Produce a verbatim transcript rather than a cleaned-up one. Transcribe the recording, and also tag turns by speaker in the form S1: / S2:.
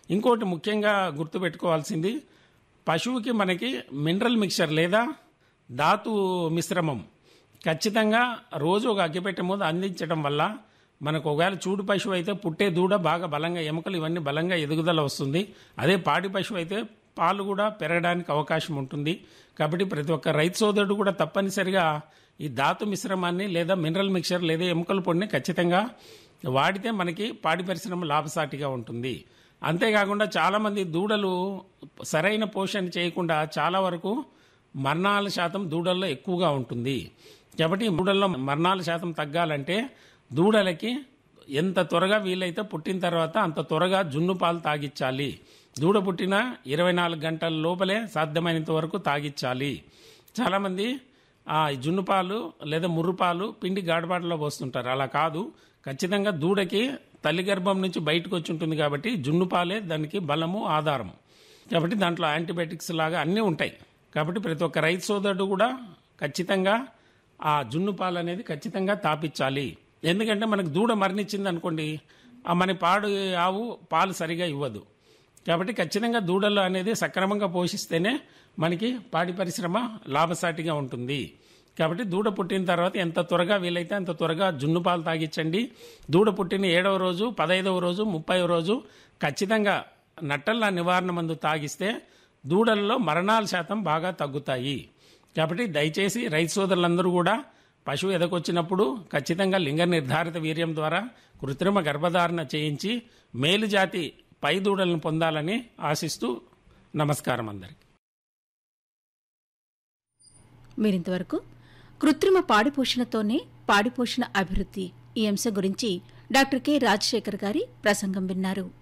S1: ఇంకోటి ముఖ్యంగా గుర్తుపెట్టుకోవాల్సింది, పశువుకి మనకి మినరల్ మిక్చర్ లేదా ధాతు మిశ్రమం ఖచ్చితంగా రోజు ఒక అగ్గిపెట్టె ముందు అందించడం వల్ల మనకు ఒకవేళ చూడు పశువు అయితే పుట్టే దూడ బాగా బలంగా ఎముకలు ఇవన్నీ బలంగా ఎదుగుదల వస్తుంది. అదే పాడి పశువు అయితే పాలు కూడా పెరగడానికి అవకాశం ఉంటుంది. కాబట్టి ప్రతి ఒక్క రైతు సోదరుడు కూడా తప్పనిసరిగా ఈ ధాతు మిశ్రమాన్ని లేదా మినరల్ మిక్చర్ లేదా ఎముకల పొడిని ఖచ్చితంగా వాడితే మనకి పాడి పరిశ్రమ లాభసాటిగా ఉంటుంది. అంతేకాకుండా చాలామంది దూడలు సరైన పోషణ చేయకుండా చాలా వరకు మరణాల శాతం దూడల్లో ఎక్కువగా ఉంటుంది. కాబట్టి దూడల్లో మరణాల శాతం తగ్గాలంటే దూడలకి ఎంత త్వరగా వీలైతే పుట్టిన తర్వాత అంత త్వరగా జున్ను పాలు తాగించాలి. దూడ పుట్టిన ఇరవై నాలుగు గంటల లోపలే సాధ్యమైనంత వరకు తాగించాలి. చాలామంది ఆ జున్ను పాలు లేదా ముర్రు పాలు పిండి గాడబాటలో పోస్తుంటారు. అలా కాదు, ఖచ్చితంగా దూడకి తల్లి గర్భం నుంచి బయటకు వచ్చి ఉంటుంది కాబట్టి జున్ను పాలే దానికి బలము ఆధారం. కాబట్టి దాంట్లో యాంటీబయాటిక్స్ లాగా అన్నీ ఉంటాయి. కాబట్టి ప్రతి ఒక్క రైతు సోదరుడు కూడా ఖచ్చితంగా ఆ జున్ను పాలు అనేది ఖచ్చితంగా తాపించాలి. ఎందుకంటే మనకు దూడ మరణించింది అనుకోండి, ఆ మన పాడు ఆవు పాలు సరిగా ఇవ్వదు. కాబట్టి ఖచ్చితంగా దూడలు అనేది సక్రమంగా పోషిస్తేనే మనకి పాడి పరిశ్రమ లాభసాటిగా ఉంటుంది. కాబట్టి దూడ పుట్టిన తర్వాత ఎంత త్వరగా వీలైతే అంత త్వరగా జున్ను పాలు తాగించండి. దూడ పుట్టిన ఏడవ రోజు, పదహైదవ రోజు, ముప్పైవ రోజు ఖచ్చితంగా నట్టల నివారణ మందు తాగిస్తే దూడల్లో మరణాల శాతం బాగా తగ్గుతాయి. కాబట్టి దయచేసి రైతు సోదరులందరూ కూడా పశువు ఎదకొచ్చినప్పుడు ఖచ్చితంగా లింగ నిర్ధారిత వీర్యం ద్వారా కృత్రిమ గర్భధారణ చేయించి మేలు జాతి పై దూడలను పొందాలని ఆశిస్తూ నమస్కారం అందరికీ.
S2: మీరింతవరకు కృత్రిమ పాడి పోషణతోనే పాడి పోషణ అభివృద్ధి ఈ అంశం గురించి డాక్టర్ కె రాజశేఖర్ గారి ప్రసంగం విన్నారు.